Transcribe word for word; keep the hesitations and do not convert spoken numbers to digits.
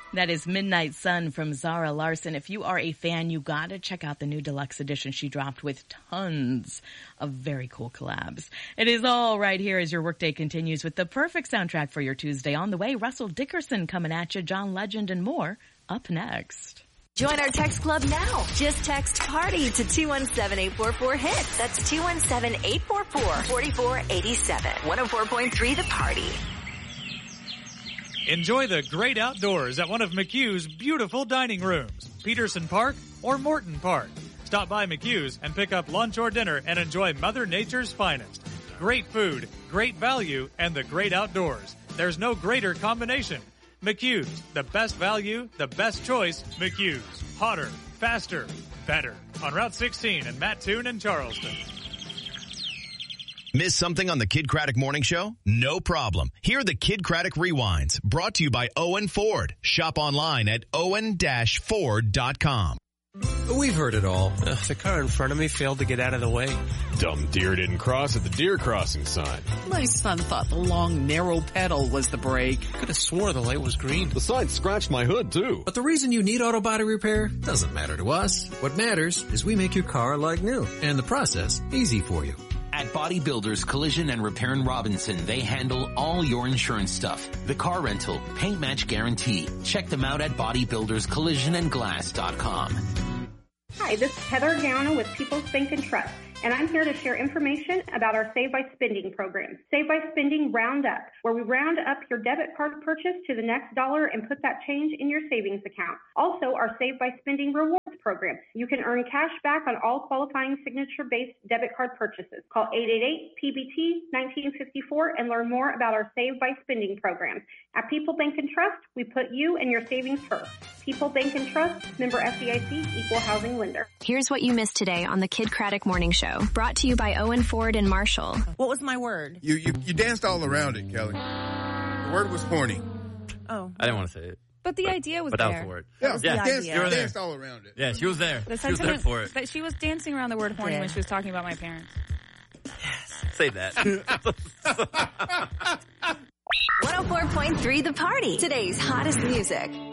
That is Midnight Sun from Zara Larsson. If you are a fan, you gotta check out the new deluxe edition she dropped with tons of very cool collabs. It is all right here as your workday continues with the perfect soundtrack for your Tuesday. On the way, Russell Dickerson coming at you, John Legend, and more up next. Join our text club now. Just text PARTY to two one seven, eight four four, HIT. That's two one seven, eight four four, four four eight seven. one oh four point three The Party. Enjoy the great outdoors at one of McHugh's beautiful dining rooms, Peterson Park or Morton Park. Stop by McHugh's and pick up lunch or dinner and enjoy Mother Nature's finest. Great food, great value, and the great outdoors. There's no greater combination. McHugh's, the best value, the best choice, McHugh's. Hotter, faster, better. On Route sixteen in Mattoon and Charleston. Miss something on the Kid Craddock Morning Show? No problem. Here are the Kid Craddock Rewinds, brought to you by Owen Ford. Shop online at owen dash ford dot com. We've heard it all. Uh, the car in front of me failed to get out of the way. Dumb deer didn't cross at the deer crossing sign. My son thought the long, narrow pedal was the brake. Could have swore the light was green. The sign scratched my hood, too. But the reason you need auto body repair doesn't matter to us. What matters is we make your car like new, and the process easy for you. At Body Builders Collision and Repair in Robinson, they handle all your insurance stuff. The car rental, paint match guarantee. Check them out at body builders collision and glass dot com. Hi, this is Heather Gowna with People's Bank and Trust, and I'm here to share information about our Save by Spending program. Save by Spending Round Up, where we round up your debit card purchase to the next dollar and put that change in your savings account. Also, our Save by Spending Rewards program. You can earn cash back on all qualifying signature-based debit card purchases. Call eight eight eight, P B T, nineteen fifty-four and learn more about our Save by Spending program. At People Bank and Trust, we put you and your savings first. People Bank and Trust, member F D I C, equal housing lender. Here's what you missed today on the Kid Craddock Morning Show, brought to you by Owen Ford and Marshall. What was my word? You you, you danced all around it, Kelly. The word was horny. Oh. I didn't want to say it. But the but, idea was but there. That was the word. Yeah, was yeah. The Danced, idea. you danced all around it. Yeah, she was there. The she was there for it. But she was dancing around the word horny Yeah. when she was talking about my parents. Yes. Say that. one oh four point three The Party. Today's hottest music.